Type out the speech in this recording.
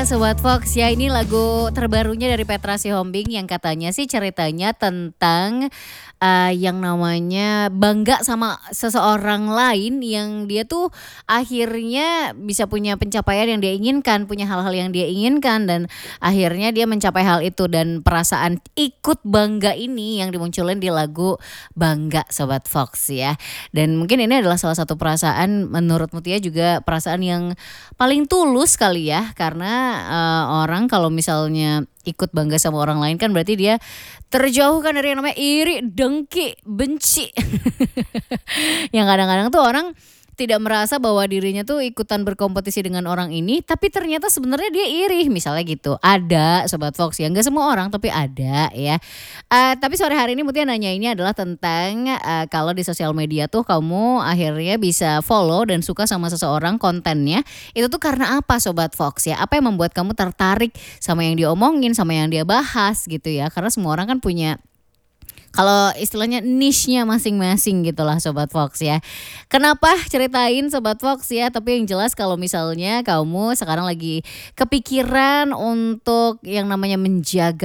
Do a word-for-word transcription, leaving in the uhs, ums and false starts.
ya Sobat Fox ya, ini lagu terbarunya dari Petra Sihombing yang katanya sih ceritanya tentang uh, yang namanya bangga sama seseorang lain yang dia tuh akhirnya bisa punya pencapaian yang dia inginkan, punya hal-hal yang dia inginkan dan akhirnya dia mencapai hal itu dan perasaan ikut bangga ini yang dimunculin di lagu Bangga Sobat Fox ya. Dan mungkin ini adalah salah satu perasaan menurut Mutia juga perasaan yang paling tulus kali ya, karena uh, orang kalau misalnya ikut bangga sama orang lain kan berarti dia terjauhkan dari yang namanya iri, dengki, benci. Yang kadang-kadang tuh orang tidak merasa bahwa dirinya tuh ikutan berkompetisi dengan orang ini, tapi ternyata sebenarnya dia iri, misalnya gitu. Ada Sobat Fox ya, nggak semua orang tapi ada ya. Uh, tapi sore hari ini Mutia nanya ini adalah tentang uh, kalau di sosial media tuh kamu akhirnya bisa follow dan suka sama seseorang kontennya, itu tuh karena apa Sobat Fox ya? Apa yang membuat kamu tertarik sama yang dia omongin, sama yang dia bahas gitu ya? Karena semua orang kan punya kalau istilahnya niche-nya masing-masing gitulah Sobat Fox ya. Kenapa ceritain Sobat Fox ya, tapi yang jelas kalau misalnya kamu sekarang lagi kepikiran untuk yang namanya menjaga